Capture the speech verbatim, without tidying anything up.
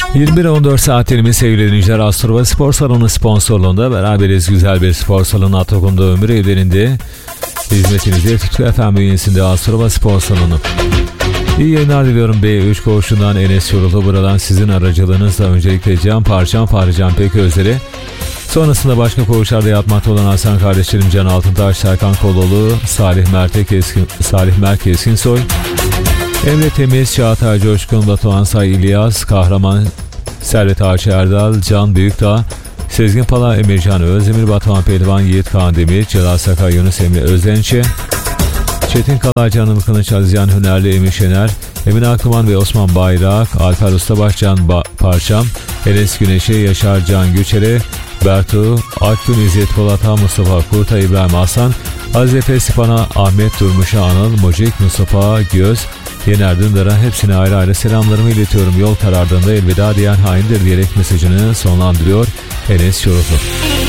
yirmi bir on dört saatlerimiz sevgili dinleyiciler. Astrova Spor Salonu sponsorluğunda beraberiz. Güzel bir spor salonu Atakum'da ömür evlerinde hizmetinizde Tutku Efendim bünyesinde Astrova Spor Salonu. İyi yayınlar diliyorum. B üç koğuşundan Enes Yoruldu. Buradan sizin aracılığınızla öncelikle Can Parçam, Fahri Can Peközleri. Sonrasında başka koğuşlarda yatmakta olan Hasan kardeşlerim Can Altıntaş, Serkan Koloğlu, Salih Mert'e Keskin, Salih Mert Keskinsoy, Emre Temiz, Çağatay Coşkun, Batuhan Say, İlyas Kahraman, Servet Ağaçı Erdal, Can Büyükdağ, Sezgin Pala, Emircan Özdemir, Batuhan Pehlivan, Yiğit Kaan Demir, Celal Sakay, Yunus Emre Özdençe, Çetin Kalay, Canım Kılıç, Azizcan Hünerli, Emin Şener, Emin Aklıman ve Osman Bayrak, Alper Ustabaş, Can ba- Parçam, Enes Güneş'e, Yaşar Can Güçer'e, Bertu, Akgün, İzzet Polat'a, Mustafa Kurt'a, İbrahim Aslan, Azize Sipan'a, Ahmet Durmuş'a, Anıl, Mocik, Mustafa Göz, Yener Dündar'a hepsine ayrı ayrı selamlarımı iletiyorum. Yol karardığında elveda diyen haindir diyerek mesajını sonlandırıyor Enes Yoruldu.